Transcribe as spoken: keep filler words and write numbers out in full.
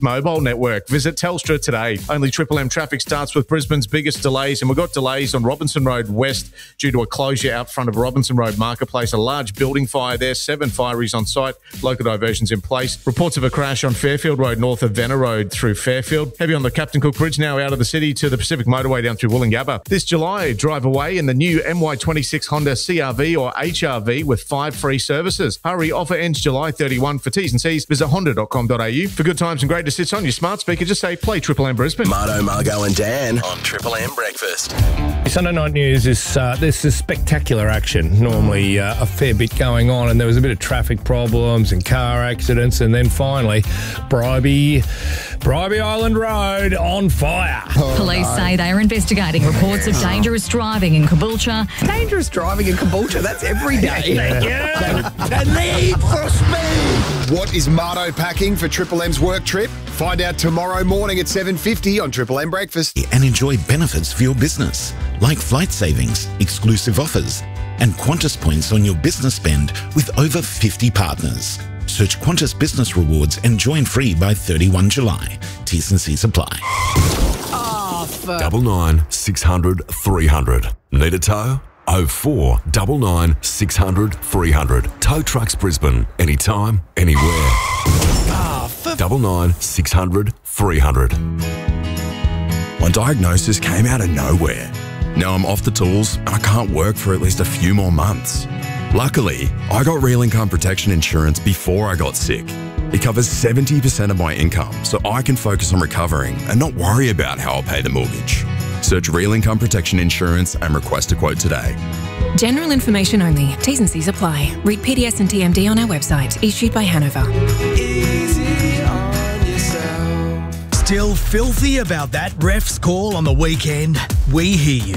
mobile network. Visit Telstra today. Only Triple M traffic starts with Brisbane's biggest delays, and we've got delays on Robinson Road West due to a closure out front of Robinson Road Marketplace. A large building fire there. Seven fireys on site. Local diversions in place. Reports of a crash on Fairfield Road north of Venner Road through Fairfield. Heavy on the Captain Cook Bridge now out of the city to the Pacific Motorway down through Woolloongabba. This July, drive away in the new M Y twenty-six Honda C R V or H R V with five free services. Hurry, offer ends July thirty-first. For T's and C's, visit honda dot com dot a u. For good times and great assist on your smart speaker, just say play Triple M Brisbane. Marto, Margo and Dan on Triple M Breakfast. Sunday night news is uh, this is spectacular action. Normally uh, a fair bit going on, and there was a bit of traffic problems and car accidents, and then finally Bribey, Bribey Island Road on fire. Oh, Police no. say they are investigating reports of dangerous driving in Caboolture. Dangerous driving in Caboolture, that's every day. Yeah. The need for speed. What is Marto packing for Triple M's work trip? Find out tomorrow morning at seven fifty on Triple M Breakfast. And enjoy benefits for your business, like flight savings, exclusive offers, and Qantas points on your business spend with over fifty partners. Search Qantas Business Rewards and join free by thirty-first of July. T's and C's apply. Oh, fuck. Double nine six hundred three hundred. Need a tow? Oh four double nine six hundred three hundred. Tow Trucks Brisbane. Anytime, anywhere. Oh, fuck. Double nine six hundred three hundred. My diagnosis came out of nowhere. Now I'm off the tools and I can't work for at least a few more months. Luckily, I got Real Income Protection Insurance before I got sick. It covers seventy percent of my income, so I can focus on recovering and not worry about how I'll pay the mortgage. Search Real Income Protection Insurance and request a quote today. General information only. T's and C's apply. Read P D S and T M D on our website. Issued by Hanover. Easy on yourself. Still filthy about that ref's call on the weekend? We hear you.